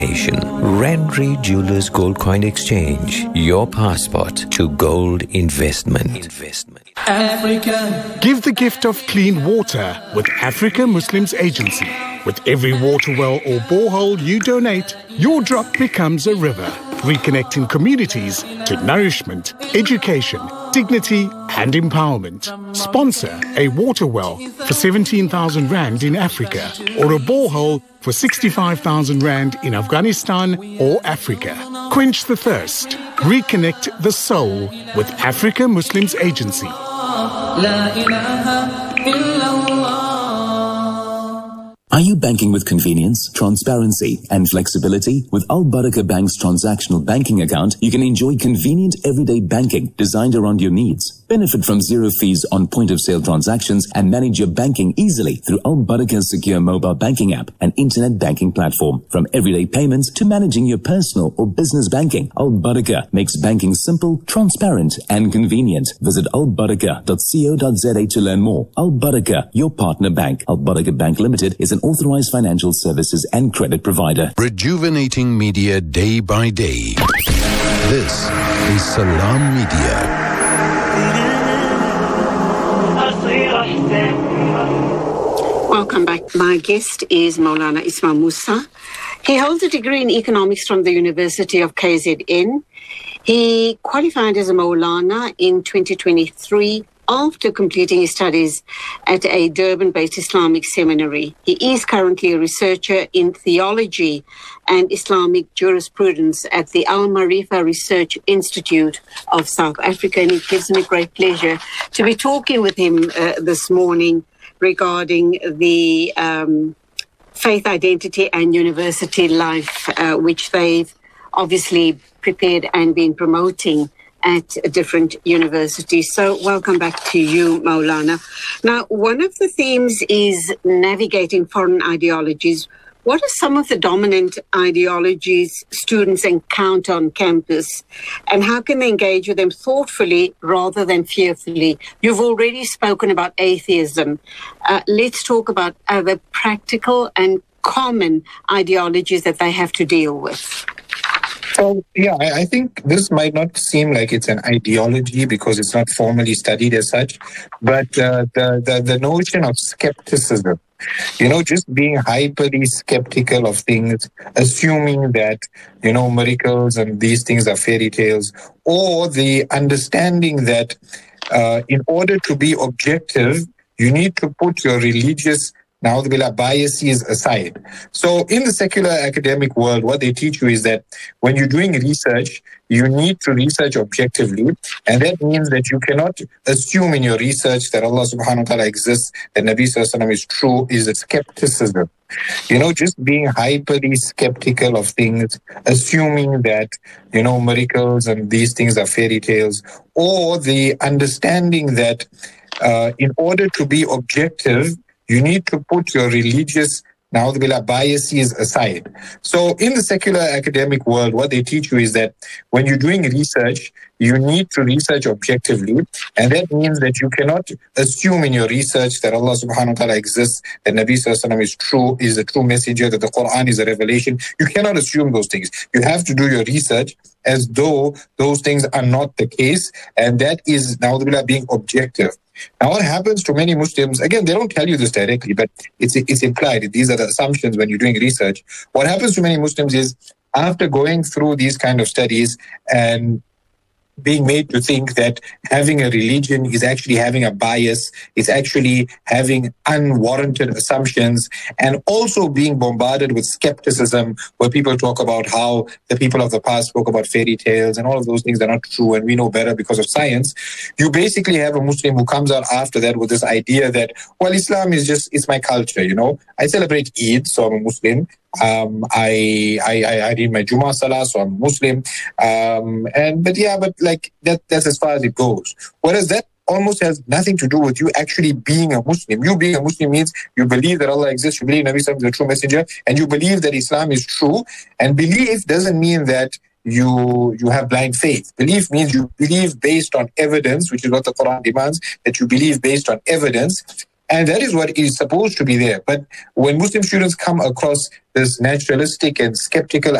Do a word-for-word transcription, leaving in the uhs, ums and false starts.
Randry Jewelers Gold Coin Exchange, your passport to gold investment. Investment. Africa. Give the gift of clean water with Africa Muslims Agency. With every water well or borehole you donate, your drop becomes a river, reconnecting communities to nourishment, education, dignity and empowerment. Sponsor a water well for seventeen thousand rand in Africa or a borehole for sixty-five thousand rand in Afghanistan or Africa. Quench the thirst. Reconnect the soul with Africa Muslims Agency. Are you banking with convenience, transparency and flexibility? With Al Barakah Bank's transactional banking account, you can enjoy convenient everyday banking designed around your needs. Benefit from zero fees on point-of-sale transactions and manage your banking easily through Al Barakah's secure mobile banking app and internet banking platform. From everyday payments to managing your personal or business banking, Al Barakah makes banking simple, transparent and convenient. Visit al barakah dot co dot za to learn more. Al Barakah, your partner bank. Al Barakah Bank Limited is an authorized financial services and credit provider. Rejuvenating media day by day. This is Salam Media. Welcome back. My guest is Maulana Ismail Musa. He holds a degree in economics from the University of K Z N. He qualified as a Maulana in twenty twenty-three after completing his studies at a Durban-based Islamic seminary. He is currently a researcher in theology and Islamic jurisprudence at the Al Marifa Research Institute of South Africa, and it gives me great pleasure to be talking with him uh, this morning regarding the um, faith identity and university life, uh, which they've obviously prepared and been promoting at different universities. So welcome back to you, Maulana. Now, one of the themes is navigating foreign ideologies. What are some of the dominant ideologies students encounter on campus, and how can they engage with them thoughtfully rather than fearfully? You've already spoken about atheism. Uh, let's talk about other practical and common ideologies that they have to deal with. So, yeah, I, I think this might not seem like it's an ideology because it's not formally studied as such, but uh, the, the, the notion of skepticism, you know, just being hyperly skeptical of things, assuming that, you know, miracles and these things are fairy tales, or the understanding that uh, in order to be objective, you need to put your religious Now, the biases aside. So in the secular academic world, what they teach you is that when you're doing research, you need to research objectively. And that means that you cannot assume in your research that Allah subhanahu wa ta'ala exists, that Nabi sallallahu alaihi wasallam is true, is a skepticism. You know, just being hyperly skeptical of things, assuming that, you know, miracles and these things are fairy tales, or the understanding that uh, in order to be objective, you need to put your religious, now the biases aside. So in the secular academic world, what they teach you is that when you're doing research, you need to research objectively. And that means that you cannot assume in your research that Allah subhanahu wa ta'ala exists, that Nabi sallallahu alaihi wasallam is true, is a true messenger, that the Quran is a revelation. You cannot assume those things. You have to do your research as though those things are not the case. And that is, now being objective. Now, what happens to many Muslims, again, they don't tell you this directly, but it's it's implied. These are the assumptions when you're doing research. What happens to many Muslims is after going through these kind of studies and being made to think that having a religion is actually having a bias, it's actually having unwarranted assumptions, and also being bombarded with skepticism where people talk about how the people of the past spoke about fairy tales and all of those things are not true and we know better because of science. You basically have a Muslim who comes out after that with this idea that, well, Islam is just, it's my culture, you know. I celebrate Eid, so I'm a Muslim. Um, I, I, I read my Jummah Salah, so I'm Muslim. Um, and, but yeah, but like that, that's as far as it goes. Whereas that almost has nothing to do with you actually being a Muslim. You being a Muslim means you believe that Allah exists, you believe Nabi Sallallahu Alaihi Wasallam is the true messenger, and you believe that Islam is true. And belief doesn't mean that you you have blind faith. Belief means you believe based on evidence, which is what the Quran demands, that you believe based on evidence. And that is what is supposed to be there. But when Muslim students come across this naturalistic and skeptical